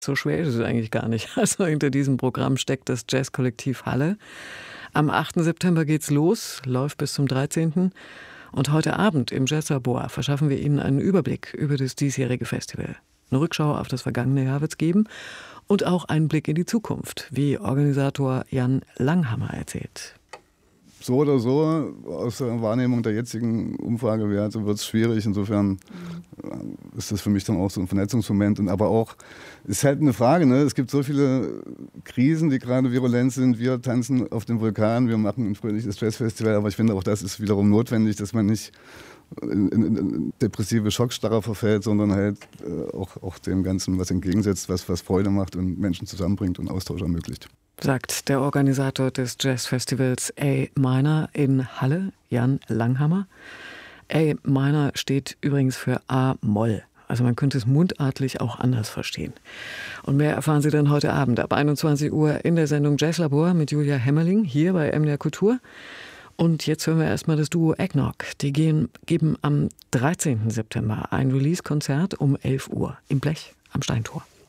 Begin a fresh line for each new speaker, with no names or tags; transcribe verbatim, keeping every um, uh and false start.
So schwer ist es eigentlich gar nicht. Also hinter diesem Programm steckt das Jazzkollektiv Halle. Am achten September geht's los, läuft bis zum dreizehnten Und heute Abend im Jazzlabor verschaffen wir Ihnen einen Überblick über das diesjährige Festival. Eine Rückschau auf das vergangene Jahr wird's geben und auch einen Blick in die Zukunft, wie Organisator Jan Langhammer erzählt.
So oder so, aus der Wahrnehmung der jetzigen Umfragewerte wird es schwierig. Insofern ist das für mich dann auch so ein Vernetzungsmoment. Und aber auch, es ist halt eine Frage, ne? Es gibt so viele Krisen, die gerade virulent sind. Wir tanzen auf dem Vulkan, wir machen ein fröhliches Jazzfestival, aber ich finde auch, das ist wiederum notwendig, dass man nicht in, in, in depressive Schockstarre verfällt, sondern halt äh, auch, auch dem Ganzen was entgegensetzt, was, was Freude macht und Menschen zusammenbringt und Austausch ermöglicht.
Sagt der Organisator des Jazzfestivals A Minor in Halle, Jan Langhammer. A Minor steht übrigens für A-Moll. Also man könnte es mundartlich auch anders verstehen. Und mehr erfahren Sie dann heute Abend ab einundzwanzig Uhr in der Sendung Jazzlabor mit Julia Hemmerling hier bei M D R Kultur. Und jetzt hören wir erstmal das Duo Eggnog. Die gehen, geben am dreizehnten September ein Release-Konzert um elf Uhr im Blech am Steintor.